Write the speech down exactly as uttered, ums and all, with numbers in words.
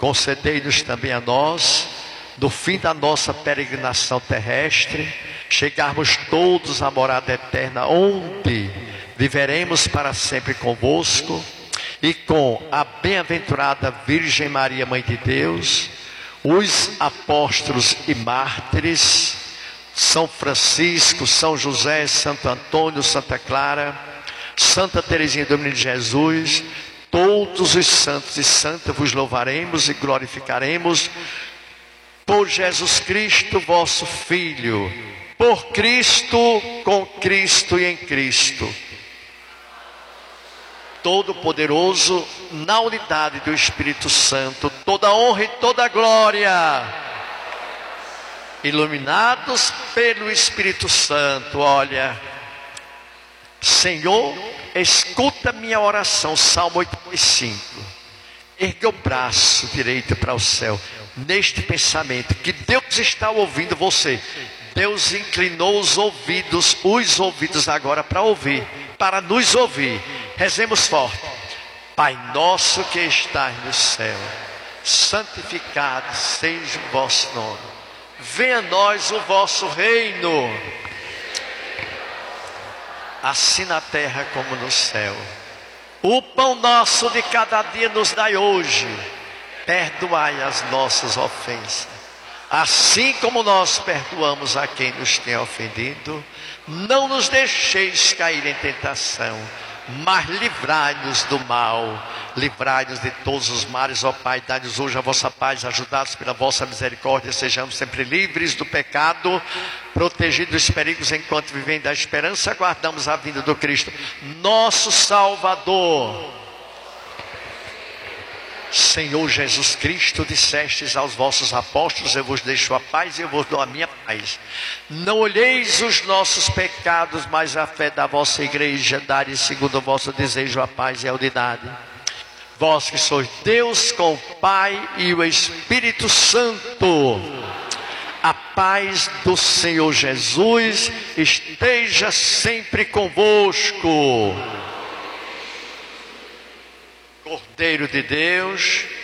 concedei-nos também a nós, no fim da nossa peregrinação terrestre, chegarmos todos à morada eterna, onde viveremos para sempre convosco, e com a bem-aventurada Virgem Maria, Mãe de Deus, os apóstolos e mártires, São Francisco, São José, Santo Antônio, Santa Clara, Santa Teresinha do Menino Jesus, todos os santos e santas vos louvaremos e glorificaremos por Jesus Cristo, vosso Filho, por Cristo, com Cristo e em Cristo, Todo-Poderoso, na unidade do Espírito Santo, toda honra e toda glória, iluminados pelo Espírito Santo. Olha, Senhor, escuta minha oração, Salmo oitenta e cinco, ergue o braço direito para o céu, neste pensamento, que Deus está ouvindo você. Deus inclinou os ouvidos, os ouvidos agora para ouvir, para nos ouvir. Rezemos forte. Pai nosso que estás no céu, santificado seja o vosso nome. Venha a nós o vosso reino, assim na terra como no céu. O pão nosso de cada dia nos dai hoje. Perdoai as nossas ofensas, assim como nós perdoamos a quem nos tem ofendido. Não nos deixeis cair em tentação, mas livrai-nos do mal. Livrai-nos de todos os males, ó Pai. Dai-nos hoje a vossa paz, ajudados pela vossa misericórdia. Sejamos sempre livres do pecado, protegidos dos perigos, enquanto vivem da esperança, aguardamos a vinda do Cristo, nosso Salvador. Senhor Jesus Cristo, dissestes aos vossos apóstolos: eu vos deixo a paz e eu vos dou a minha paz. Não olheis os nossos pecados, mas a fé da vossa igreja. Dai segundo o vosso desejo a paz e a unidade. Vós que sois Deus com o Pai e o Espírito Santo, a paz do Senhor Jesus esteja sempre convosco. Cordeiro de Deus,